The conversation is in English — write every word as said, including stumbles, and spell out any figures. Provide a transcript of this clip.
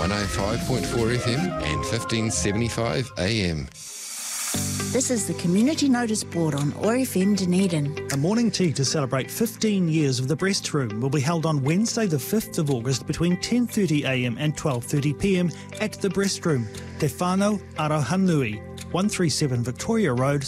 one oh five point four F M and fifteen seventy-five A M. This is the Community Notice Board on O A R F M Dunedin. A morning tea to celebrate fifteen years of the Breast Room will be held on Wednesday the fifth of August between ten thirty a m and twelve thirty p m at the Breast Room, Te Whānau Arohanui, one thirty-seven Victoria Road,